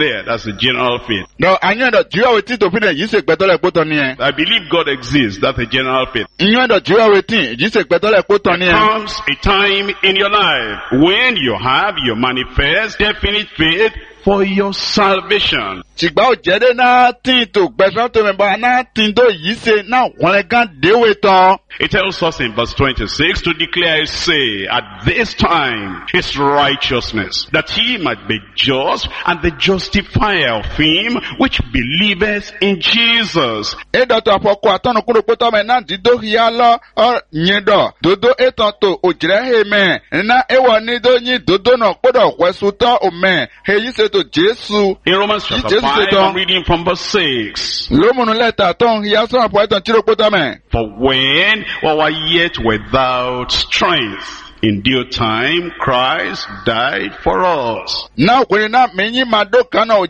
there. That's the general faith. No, anyendo jiwa wetin to pin yi se gbetole poton ni e. I believe God exists. That's the general faith. Anyendo jiwa wetin yi se gbetole poton ni e. There comes a time in your life when you have your manifest definite faith for your salvation. Chigba o jede na tin to gbesan to me ba na tin do yi se na won gan dewe ton. It tells us in verse 26 to declare, say, at this time his righteousness, that he might be just and the justifier of him which believeth in Jesus. Edo to apoko atonu kuro poto me na dido hialo or nyedo dodo eton o jire he me na ewo ni do yin dodo no podo kwesu to o me he yi se to Jesu. In Romans chapter 5, I'm reading from verse 6. Lomunu letter ton hiaso apo eton chiro poto me. For when we were yet without strength, in due time Christ died for us. Now when na menyi madoka na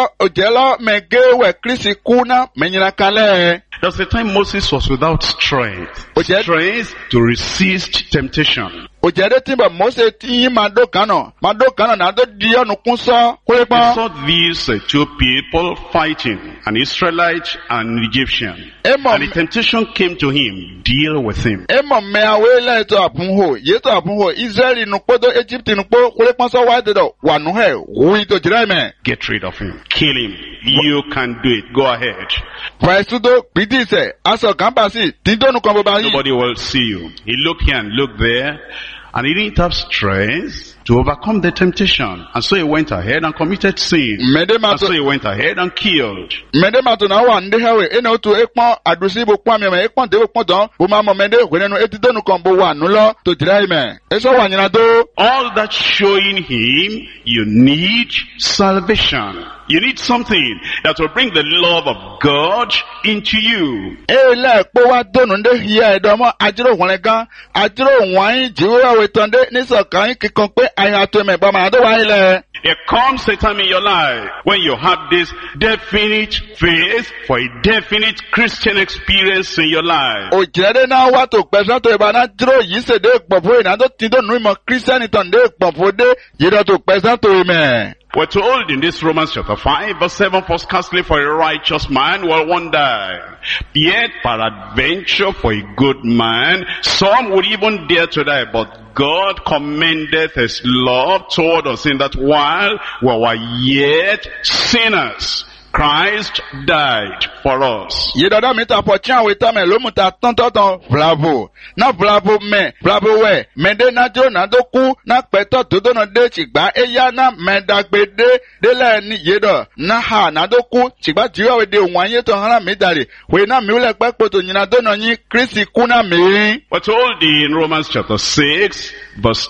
ojelo megewe Kristi kuna menyina kale. That's the time Moses was without strength. Strength to resist temptation. Ojede timba Mose ti madoka no na do dio no kunso We kulepa. saw these two people fighting, an Israelite and an Egyptian. And the temptation came to him, deal with him. Emo me awele to apunho yeto apunho Israeli no podo Egypt no po kulepa so wa de do wa no he wi to jira me. Get rid of him. Kill him. You can do it. Go ahead. Vaisudo pidi se aso kambasi tindo no kombo ba yi. Nobody will see you. He looked here and looked there, and he didn't have strength to overcome the temptation. And so he went ahead and committed sin. And so he went ahead and killed. Mede mato na wa nde hewe ene otu ekpon adusi bo kwa me ekpon de ekpon don bo ma mo mede hwene no etido no kombo wa no lo to jira me. Eso wa nyina do. All that showing him you need salvation. You need something that will bring the love of God into you. Ele po wa donu nde hia edomo ajiro hwene gan ajiro wan jiwa wetonde ni so kan kikon pe aya to me ba ma do wa ile. There comes a time in your life when you have this definite faith for a definite Christian experience in your life. O jere na wa to pesan to ba na jiro yi se de gbofo ina do tin do nu mo Christian ton de gbofo de yiro to pesan to me. We're told in this Romans chapter 5 verse 7, for scarcely for a righteous man will one die. Yet peradventure for a good man, some would even dare to die. But God commendeth his love toward us in that while we were yet sinners, Christ died for us. Yedada mita po chan wita me lo muta ton bravo. Na bravo me, bravo we. Mende na jo na doku na peto todo na de chigba eya na medagbede de la ni yedo. Na ha na doku chigba jiwa we de wanye to hana medari. We na mi ule pe poto nyina do na nyi Kristi kuna mi. We're told in Romans chapter 6 verse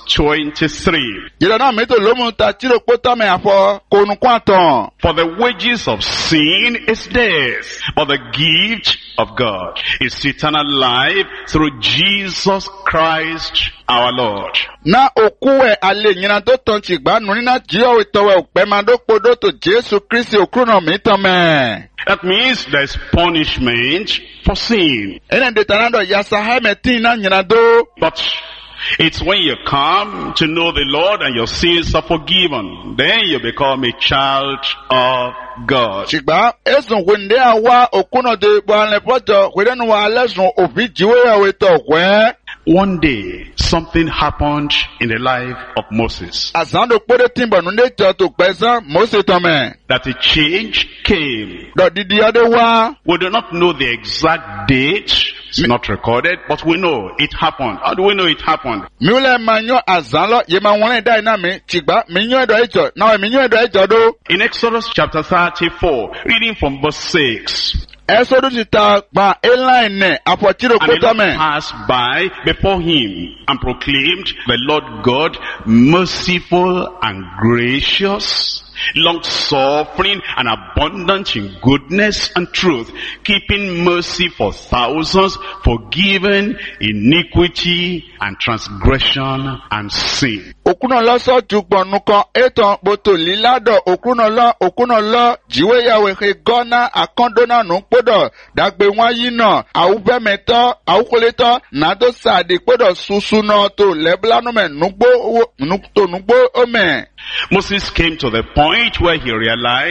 23. Yedada mita lo muta chiro pota me afo konu kwanton. For the wages of sin is death, but the gift of God is eternal life through Jesus Christ our Lord. Na okuwe ale nyina do ton chigba nuni na jiwa we towe ukpe mando podo to Jesu Kristi okruno mitame. That means there's punishment for sin. Ene de tanando yasa heme tina nyina do. But it's when you come to know the Lord and your sins are forgiven, then you become a child of God. Chigba esun wende awa okuno de bwale poto wede wa lesun obi jiwe ya we to kwe. One day, something happened in the life of Moses. Asando pode timba nunde to pesa Moses tome. That a change came. Do didi ade wa. We do not know the exact date. It's not recorded, but we know it happened. How do we know it happened? Miule manyo azalo yema wone dai na me chigba minyo edo ejo. Na minyo edo ejo do. In Exodus chapter 34, reading from verse 6. Exodus chapter ba eline apotiro kota me. And passed by before him and proclaimed, the Lord God merciful and gracious, long-suffering and abundant in goodness and truth, keeping mercy for thousands, forgiving iniquity and transgression and sin. Okuno lo so jugbo nukan eton boto lilado okuno lo jiwe yawe he gona akondona nu podo dagbe wan yi na awube meto awukoleto nado sade podo susu no to leblanu me nugbo ome. Moses came to the point where he realized